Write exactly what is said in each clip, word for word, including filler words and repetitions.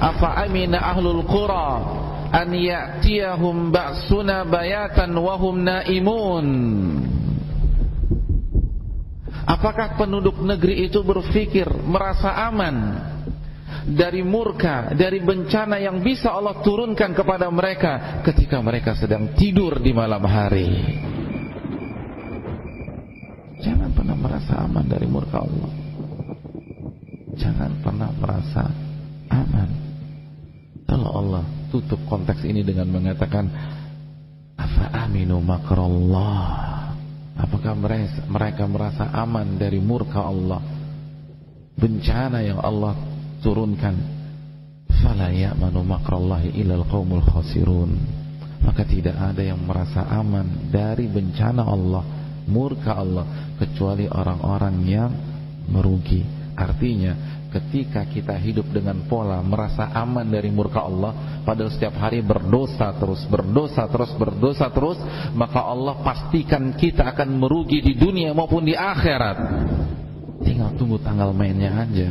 Afa amina ahlul qura an ya'tiyahum ba'suna bayatan wa hum naimun. Apakah penduduk negeri itu berpikir merasa aman dari murka, dari bencana yang bisa Allah turunkan kepada mereka ketika mereka sedang tidur di malam hari? Jangan pernah merasa aman dari murka Allah. Jangan pernah merasa aman. Kalau Allah tutup konteks ini dengan mengatakan afa aminu makrallah, apakah mereka merasa aman dari murka Allah, bencana yang Allah turunkan? Fala ya'manu makrallahi illal qaumul khasirun. Maka tidak ada yang merasa aman dari bencana Allah, murka Allah, kecuali orang-orang yang merugi. Artinya ketika kita hidup dengan pola merasa aman dari murka Allah, padahal setiap hari berdosa terus, berdosa terus, berdosa terus, maka Allah pastikan kita akan merugi di dunia maupun di akhirat. Tinggal tunggu tanggal mainnya aja.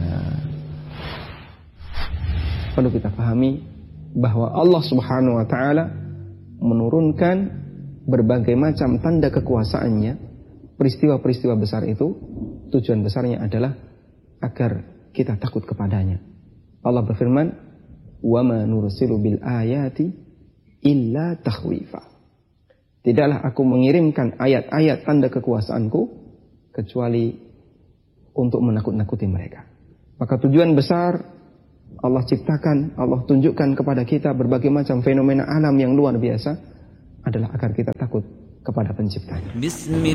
Perlu kita pahami bahwa Allah Subhanahu wa taala menurunkan berbagai macam tanda kekuasaannya, peristiwa-peristiwa besar itu tujuan besarnya adalah agar kita takut kepadanya. Allah berfirman, "Wa ma nursilu bil ayati illa takhwifa." Tidaklah aku mengirimkan ayat-ayat tanda kekuasaanku kecuali untuk menakut-nakuti mereka. Maka tujuan besar Allah ciptakan, Allah tunjukkan kepada kita berbagai macam fenomena alam yang luar biasa adalah agar kita takut kepada penciptanya.